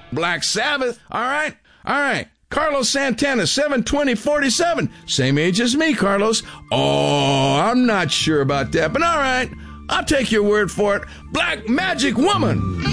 Black Sabbath. All right. Carlos Santana, 720-47. Same age as me, Carlos. Oh, I'm not sure about that, but all right. I'll take your word for it. Black Magic Woman.